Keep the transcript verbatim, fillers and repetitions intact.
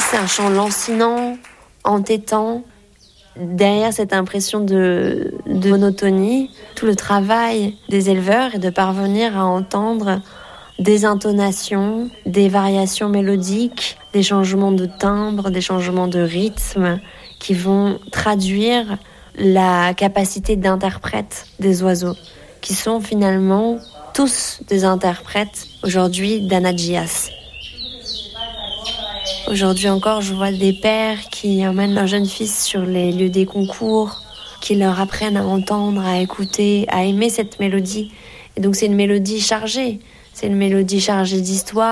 C'est un chant lancinant, entêtant. Derrière cette impression de, de monotonie, tout le travail des éleveurs est de parvenir à entendre des intonations, des variations mélodiques, des changements de timbre, des changements de rythme qui vont traduire la capacité d'interprète des oiseaux, qui sont finalement tous des interprètes aujourd'hui d'Anagias. Aujourd'hui encore, je vois des pères qui emmènent leurs jeunes fils sur les lieux des concours, qui leur apprennent à entendre, à écouter, à aimer cette mélodie. Et donc c'est une mélodie chargée, c'est une mélodie chargée d'histoire.